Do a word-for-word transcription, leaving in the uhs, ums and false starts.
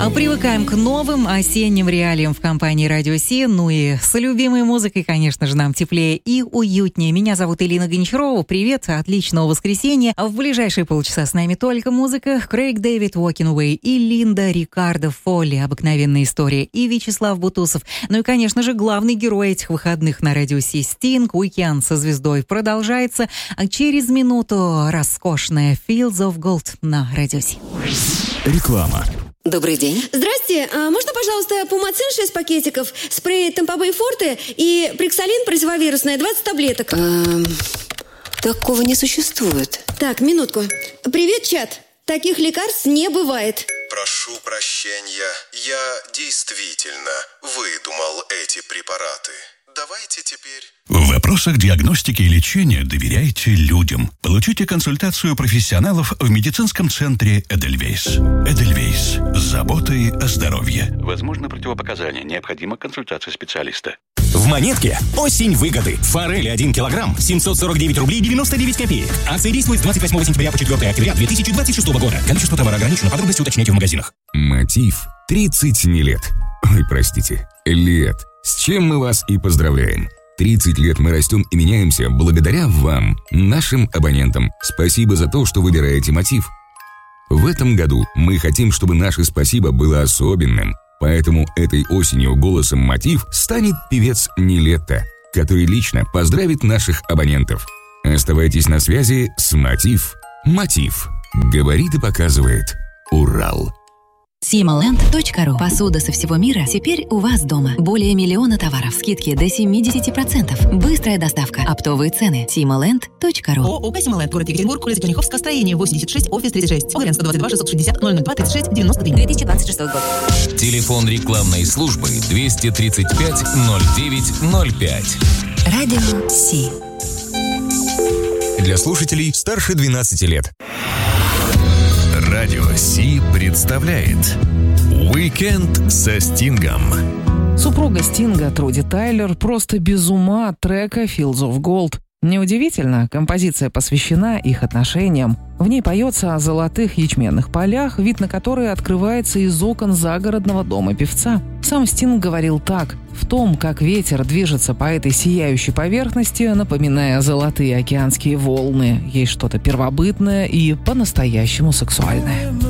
Привыкаем к новым осенним реалиям в компании Радио Си. Ну и с любимой музыкой, конечно же, нам теплее и уютнее. Меня зовут Элина Гончарова. Привет, отличного воскресенья. В ближайшие полчаса с нами только музыка. Крейг Дэвид, Walking Away, и Линда Рикардо, Фолли, обыкновенная история, и Вячеслав Бутусов. Ну и, конечно же, главный герой этих выходных на Радио Си, Стинг. Уикенд со звездой продолжается. А через минуту роскошная Fields of Gold на Радио Си. Реклама. Добрый день. Здрасте. А можно, пожалуйста, Пумацин шесть пакетиков, спрей Тампобей Форте и Приксалин противовирусное двадцать таблеток? Эм, такого не существует. Так, минутку. Привет, чат. Таких лекарств не бывает. Прошу прощения, я действительно выдумал эти препараты. Давайте теперь... В вопросах диагностики и лечения доверяйте людям. Получите консультацию профессионалов в медицинском центре Эдельвейс. Эдельвейс. С заботой о здоровье. Возможно, противопоказания. Необходима консультация специалиста. В Монетке осень выгоды. Форели один килограмм, семьсот сорок девять рублей девяносто девять копеек. Акция действует с двадцать восьмого сентября по четвёртого октября две тысячи двадцать шестого года. Количество товара ограничено. Подробности уточняйте в магазинах. Мотив. тридцать не лет. Ой, простите, лет. С чем мы вас и поздравляем. тридцать лет мы растем и меняемся благодаря вам, нашим абонентам. Спасибо за то, что выбираете Мотив. В этом году мы хотим, чтобы наше спасибо было особенным. Поэтому этой осенью голосом Мотив станет певец Нилетто, который лично поздравит наших абонентов. Оставайтесь на связи с Мотив. Мотив. Говорит и показывает Урал. симоленд точка ру. Посуда со всего мира теперь у вас дома. Более миллиона товаров. Скидки до семьдесят процентов. Быстрая доставка. Оптовые цены. симоленд точка ру. ООО «Симоленд», город Екатеринбург, улица Черняховского, строение восемьдесят шесть, офис тридцать шесть. Оверен сто двадцать два шестьсот шестьдесят ноль ноль два тридцать шесть девяносто три. две тысячи двадцать шестой год. Телефон рекламной службы двести тридцать пять ноль девять ноль пять. Радио Си. Для слушателей старше двенадцати лет. Радио Си представляет «Уикенд со Стингом». Супруга Стинга, Труди Тайлер, просто без ума от трека «Fields of Gold». Неудивительно, композиция посвящена их отношениям. В ней поется о золотых ячменных полях, вид на которые открывается из окон загородного дома певца. Сам Стинг говорил так: в том, как ветер движется по этой сияющей поверхности, напоминая золотые океанские волны, есть что-то первобытное и по-настоящему сексуальное.